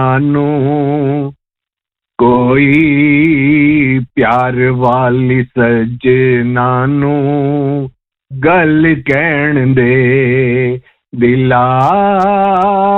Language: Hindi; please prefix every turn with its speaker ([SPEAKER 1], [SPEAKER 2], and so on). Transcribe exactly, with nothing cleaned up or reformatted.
[SPEAKER 1] नो कोई प्यार वाली सजना नो गल कहन दे दिला